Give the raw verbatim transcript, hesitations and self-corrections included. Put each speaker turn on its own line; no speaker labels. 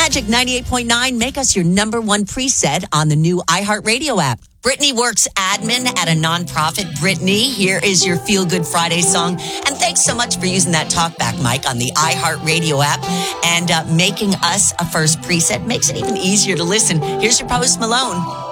Magic ninety-eight point nine, make us your number one preset on the new iHeartRadio app. Brittany works admin at a nonprofit. Brittany, here is your Feel Good Friday song. And thanks so much for using that talkback mic on the iHeartRadio app and uh, making us a first preset. Makes it even easier to listen. Here's your Post Malone.